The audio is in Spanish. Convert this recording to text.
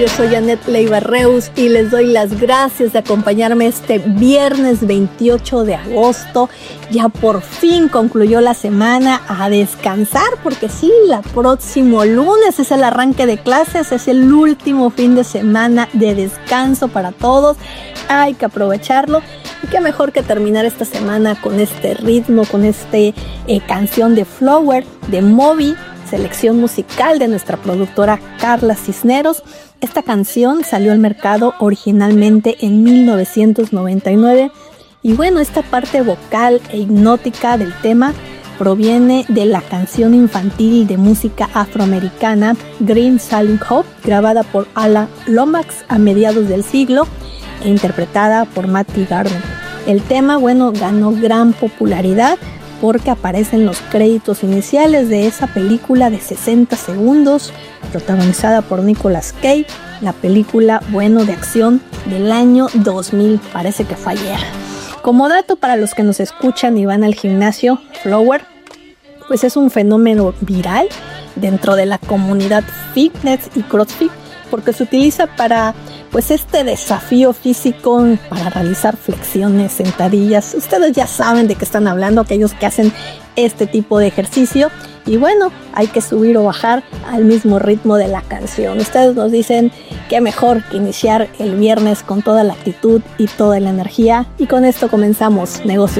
Yo soy Annette Leiva-Reus y les doy las gracias de acompañarme este viernes 28 de agosto. Ya por fin concluyó la semana, a descansar, porque sí, el próximo lunes es el arranque de clases, es el último fin de semana de descanso para todos. Hay que aprovecharlo. Y qué mejor que terminar esta semana con este ritmo, con canción de Flower, de Moby, selección musical de nuestra productora Carla Cisneros. Esta canción salió al mercado originalmente en 1999 y bueno, esta parte vocal e hipnótica del tema proviene de la canción infantil de música afroamericana Green Sailing Hope, grabada por Alan Lomax a mediados del siglo e interpretada por Matty Gardner. El tema, bueno, ganó gran popularidad porque aparecen los créditos iniciales de esa película de 60 segundos, protagonizada por Nicolas Cage, la película, bueno, de acción del año 2000, parece que fue ayer. Como dato para los que nos escuchan y van al gimnasio, Flower, pues es un fenómeno viral dentro de la comunidad fitness y CrossFit, porque se utiliza para pues este desafío físico, para realizar flexiones, sentadillas. Ustedes ya saben de qué están hablando, aquellos que hacen este tipo de ejercicio. Y bueno, hay que subir o bajar al mismo ritmo de la canción. Ustedes nos dicen qué mejor que iniciar el viernes con toda la actitud y toda la energía. Y con esto comenzamos Negocios